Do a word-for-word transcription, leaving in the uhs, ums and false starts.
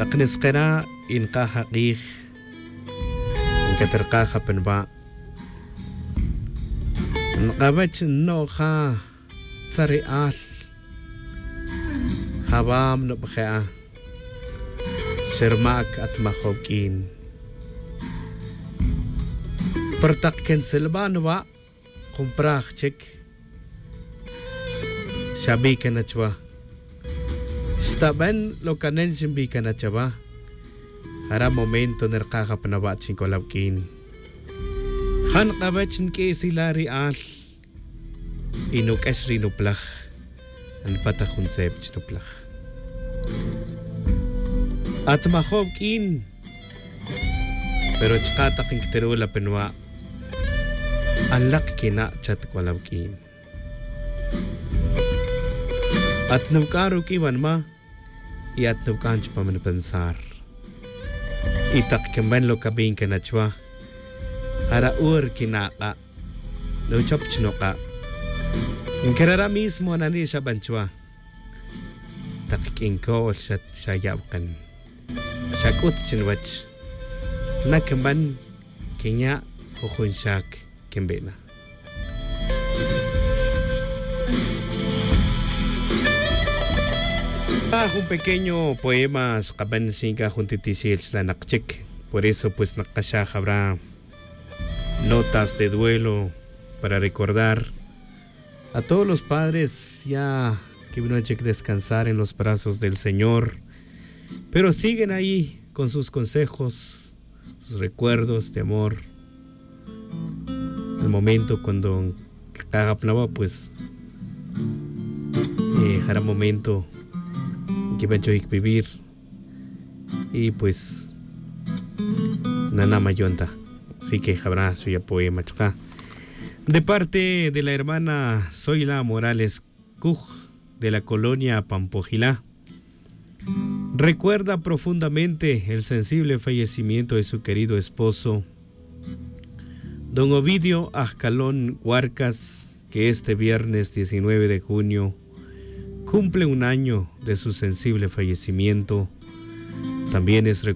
Taknisqera inqaha qih inkaterqaha penba nqabach noqa tsari al habam no bkhea sermak at makhobkin pertakken selbanwa comprach chek shabi kanachwa staban lo kanen simbi kanachwa hara momento nerqaqa panawachin kolawkin han qabachin ke silari al inuk asri nuplach an patahun sep chnuplach at mahobkin pero chqata qinkterula penwa anlak kina chat kolawkin at nukaro kiwan ma iat nukanch paman pensar itak kemban lo kabing kanachwa hara ur kinaka lo chop chnoka inkarara mismo nani sa banchwa takin ko shat sayapkan sakut chinwach nakemban kenya hukunsak kembena un pequeño poema kaban singa juntitisil la nakchik por eso pues nakasha habrá notas de duelo para recordar a todos los padres ya que vino a descansar en los brazos del Señor, pero siguen ahí con sus consejos, sus recuerdos de amor. Al momento cuando Kagapnaba pues eh, hará momento que va a vivir y pues nana mayonta, así que habrá suya poema chka de parte de la hermana Zoila Morales Cuj de la colonia Pampojilá. Recuerda profundamente el sensible fallecimiento de su querido esposo don Ovidio Ascalón Huarcas, que este viernes diecinueve de junio cumple un año de su sensible fallecimiento. También es